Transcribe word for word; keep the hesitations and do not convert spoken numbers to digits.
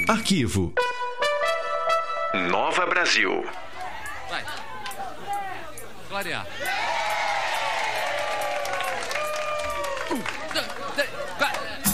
Arquivo. Nova Brasil. Vai. Clarear. Um, dois, três, quatro.